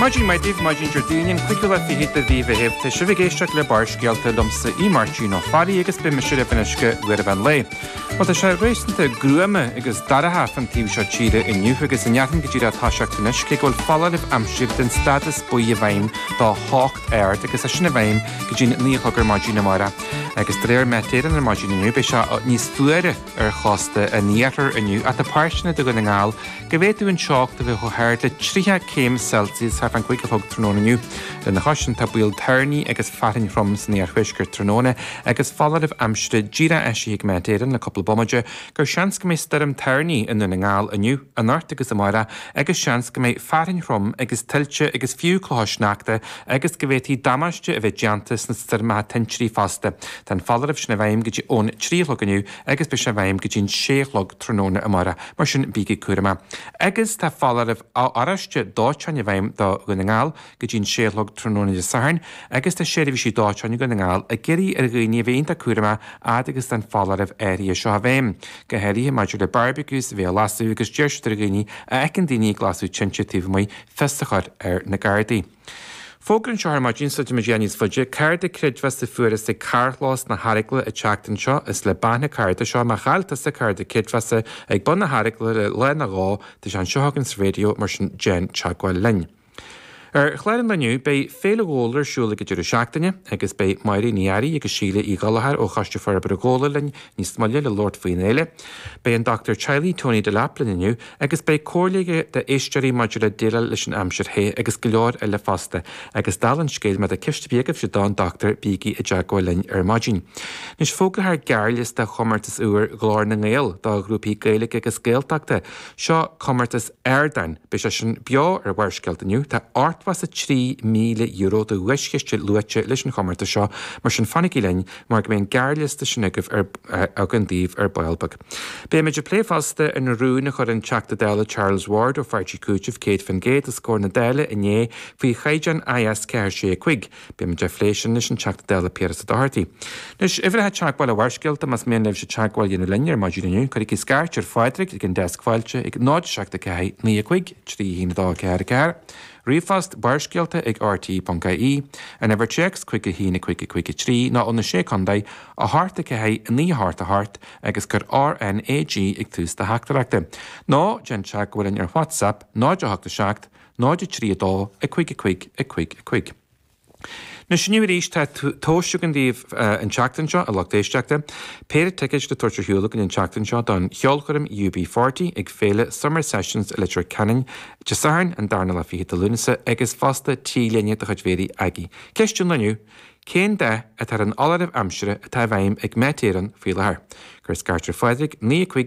Imagine my Dave, imagine Jordanian, quickly fi hit the Viva Hib, the Shivigashak Le Barsh, Gelta Lumsa, Marchino, Fadi, Egas Bimishire Finishka, Weravan Lay. But the Shire racing to Gruema, Egas Daraha from TV Shachida in New Figas and Yatin Gajira Tashak Tinishki, will follow if Amshir, then status Boyavaim, the Hawk Air, Egas a Shinavaim, Gajin Nihogger Margina Mara, Egas Dare Metir and Margina New Bisha, Nis Fuere, Hosta, and Nieter, and you at the Parshin at the Gunningal, Gavetu and Chalk to the Hohard, the Triha came Celsius. Fan quick hog Tronona new. Then the Hushin Tabuil Turney, Egas Fatting from near Whisker Tronona, Egas followed of Amstead, Jira Ashig Meted, and a couple of Bomager, Gershanskame Sterum Turney in the Ningal, a new, an Articus Amara, Egas Shanskame Fatting from, Egas Tilche, Egas Few Clohoshnakta, Egas Gaveti Damashje of Egiantis, and Sturma Tenchri Faste, then followed of Shnavaim Giji own Tree-Loganu, Egas Bishavaim Gijin Sheikhlog Tronona Amara, Marshin Bigi Kurama, Egas ta followed of Arashje Dochanavaim, the Gunningal, Gajin Sheilog Tronona Sarn, Agus the Sherivishi Dochan Gunningal, a Giri Ergini Venta Kurama, Adigus and Faller of Area Shavem, Gaheri, Major Barbecues, Via Lasu, Gersh Tergini, Akandini Glasu Chenchative Moi, Festachar Nagardi. Fógrann seo margin such a Magianis Fudge, Carda Kidwas the Furis, the Carlos na Harikla, a Chacton Shaw, a Slebana Carda Shaw, Machalta, the Carda Kidwas, a Bona Harikla, Lena Law, the Jean Shawkins Radio, Merchant Jen Chagwell Lynn. Chléan leniu bei féle gólar siúla go dúra seachtaine, agus bei Mairí Niari agus síle í galahar ó chaiste far bar gólar linn níos maile le Lord Fuinéile, bei an Dr. Charlie Tony de Laplin leniu, agus bei córlaige de éistearí modula déile leis an amsir hé agus go leor eile fasta, agus dalan scéil me de ciste bíagah se dán Dr. Bigi a Jaguar linn margin. Nis fógla haar gearlis de chomartas uair glór na ngéil da grúpi gaelige agus géaltachta, seo chomartas airdain, bei se sin bio warsgelt leniu, ta art was a €3,000 de wisgeiste luaite leis an chomarta seo mar sin fannig lein mar go mbeon gearliste sinnigh agandíh bailbag. Bé méid pléfaste in rúna chur an teachta déile Charles Ward ó Farty Cútih Kate Van Gate a scór na déile inné faoi chaidan IS ceir sé chuig. Bé méid fléisian leis an teachta déile Pierce a Doherty. Nus ifir het teagháil a warsgilta mas mian leh se teagháil dhéanú linnear maidúniu, chuir i scartir fáidric ag an descfáilte ag náid seachta cehé ní chuig, trí hína dá ceir. Rifast barsgelte ag RT.ie and ever checks quick hína quick trí ná onna sé condai a harta cehé ní hart a hart agus gur RNAG ag tús de haachtarachta. Ná gen check bhfuil in ar WhatsApp ná de haachta seacht ná de trí dá a quick. Na sinniu ríis tá tóisiúgandíh an teachtain seo a lechtéisteachta, péir tickets de torture hiúlagan an teachtain seo don cheolchurim UB40 ag féle Summer Sessions Electric Canning, Jasarn an darna le fi a lunasa agus fasta tíléine de chudvéri agi. Ceistún leniu, cén de a tar an olaribh amsire a tá bhaim ag metéran fi lethir. Gur scartir fáidig ní chuig